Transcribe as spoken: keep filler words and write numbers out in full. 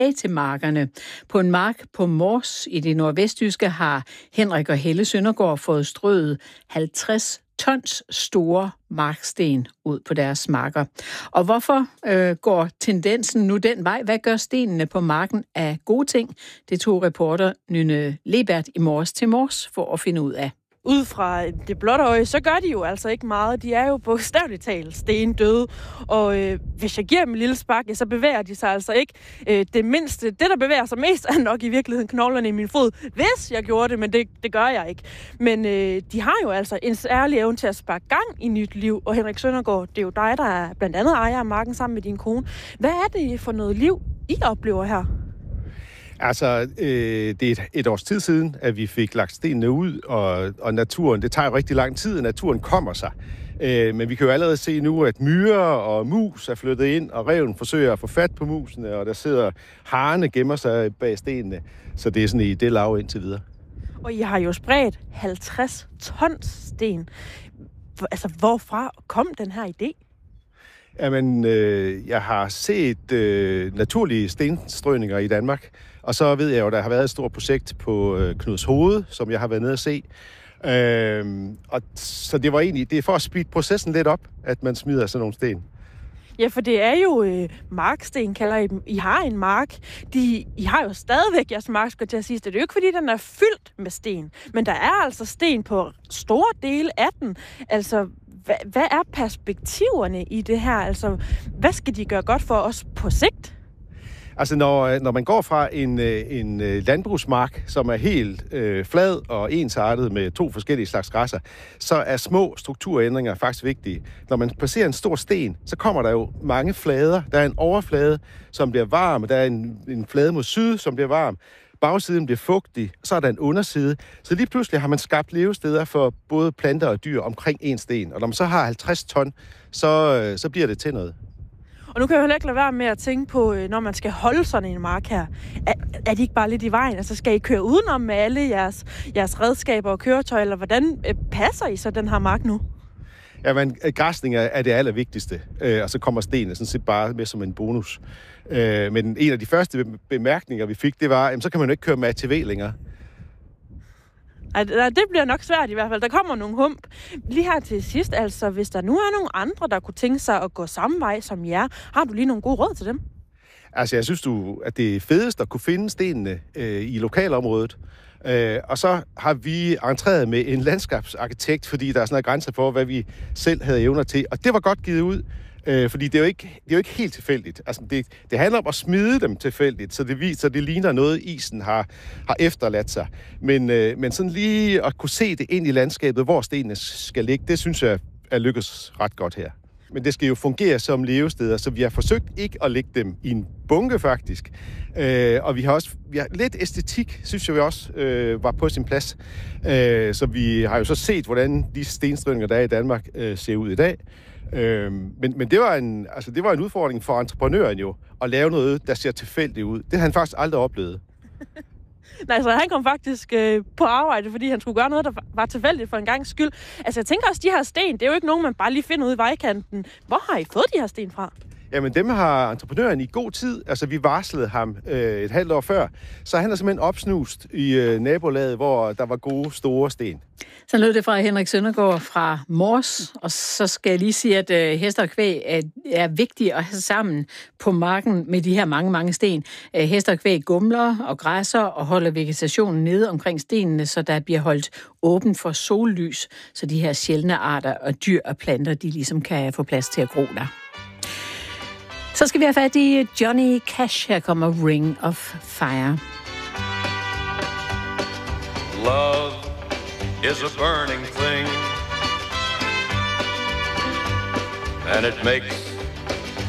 til markerne. På en mark på Mors i det nordvestjyske har Henrik og Helle Søndergaard fået strøet halvtreds tons store marksten ud på deres marker. Og hvorfor øh, går tendensen nu den vej? Hvad gør stenene på marken af gode ting? Det tog reporter Nynne Lebert i Mors til Mors for at finde ud af. Ud fra det blotte øje, så gør de jo altså ikke meget. De er jo bogstaveligt talt stendøde. Og øh, hvis jeg giver dem en lille spark, så bevæger de sig altså ikke. Øh, det mindste, det der bevæger sig mest, er nok i virkeligheden knoglerne i min fod. Hvis jeg gjorde det, men det, det gør jeg ikke. Men øh, de har jo altså en særlig evne til at sparke gang i nyt liv. Og Henrik Søndergaard, det er jo dig, der er blandt andet ejer af marken sammen med din kone. Hvad er det for noget liv, I oplever her? Altså, øh, det er et, et års tid siden, at vi fik lagt stenene ud, og, og naturen, det tager jo rigtig lang tid, at naturen kommer sig. Øh, men vi kan jo allerede se nu, at myrer og mus er flyttet ind, og ræven forsøger at få fat på musene, og der sidder harene gemmer sig bag stenene. Så det er sådan i det lav indtil videre. Og I har jo spredt halvtreds tons sten. Altså, hvorfra kom den her idé? Jamen, øh, jeg har set øh, naturlige stenstrøninger i Danmark, og så ved jeg jo, at der har været et stort projekt på øh, Knudshoved, som jeg har været nede at se. Øh, og så det var egentlig, det er for at speede processen lidt op, at man smider sådan nogle sten. Ja, for det er jo øh, marksten, kalder I dem. I har en mark. De, I har jo stadigvæk jeres mark, skal jeg til at sige. Det er jo ikke, fordi den er fyldt med sten. Men der er altså sten på store dele af den. Altså, hvad, hvad er perspektiverne i det her? Altså, hvad skal de gøre godt for os på sigt? Altså, når, når man går fra en, en landbrugsmark, som er helt øh, flad og ensartet med to forskellige slags græsser, så er små strukturændringer faktisk vigtige. Når man placerer en stor sten, så kommer der jo mange flader. Der er en overflade, som bliver varm, der er en, en flade mod syd, som bliver varm. Bagsiden bliver fugtig, så er der en underside. Så lige pludselig har man skabt levesteder for både planter og dyr omkring en sten. Og når man så har halvtreds ton, så, så bliver det til noget. Og nu kan jeg heller ikke lade være med at tænke på, når man skal holde sådan en mark her. Er, er de ikke bare lidt i vejen? Altså, skal I køre udenom med alle jeres, jeres redskaber og køretøj, eller hvordan passer I så den her mark nu? Ja, men græsning er det allervigtigste, øh, og så kommer stenene sådan set bare med som en bonus. Øh, men en af de første bemærkninger, vi fik, det var, jamen, så kan man jo ikke køre med A T V længere. Ej, det bliver nok svært i hvert fald. Der kommer nogle hump. Lige her til sidst, altså, hvis der nu er nogle andre, der kunne tænke sig at gå samme vej som jer, har du lige nogle gode råd til dem? Altså, jeg synes du, at det er fedest at kunne finde stenene øh, i lokalområdet. Øh, og så har vi entreret med en landskabsarkitekt, fordi der er sådan en grænse for, hvad vi selv havde evner til. Og det var godt givet ud, øh, fordi det er, jo ikke, det er jo ikke helt tilfældigt. Altså, det, det handler om at smide dem tilfældigt, så det viser, det ligner noget, isen har, har efterladt sig. Men, øh, men sådan lige at kunne se det ind i landskabet, hvor stenene skal ligge, det synes jeg er lykkes ret godt her. Men det skal jo fungere som levesteder, så vi har forsøgt ikke at lægge dem i en bunke, faktisk. Øh, og vi har også vi har lidt æstetik, synes jeg vi også øh, var på sin plads. Øh, så vi har jo så set, hvordan de stenstrøninger, der er i Danmark, øh, ser ud i dag. Øh, men men det, var en, altså, det var en udfordring for entreprenøren jo, at lave noget, der ser tilfældigt ud. Det har han faktisk aldrig oplevet. Nej, så han kom faktisk øh, på arbejde, fordi han skulle gøre noget, der var tilfældigt for en gangs skyld. Altså, jeg tænker også, de her sten, det er jo ikke nogen, man bare lige finder ude i vejkanten. Hvor har I fået de her sten fra? Jamen, dem har entreprenøren i god tid. Altså, vi varslede ham øh, et halvt år før. Så han er simpelthen opsnust i øh, nabolaget, hvor der var gode, store sten. Så lød det fra Henrik Søndergaard fra Mors. Og så skal jeg lige sige, at øh, hester og kvæg er, er vigtige at have sammen på marken med de her mange, mange sten. Øh, hester og kvæg gumler og græsser og holder vegetationen nede omkring stenene, så der bliver holdt åben for sollys, så de her sjældne arter og dyr og planter, de ligesom kan få plads til at gro der. Så skal vi have fat i Johnny Cash. Her kommer Ring of Fire. Love is a burning thing, and it makes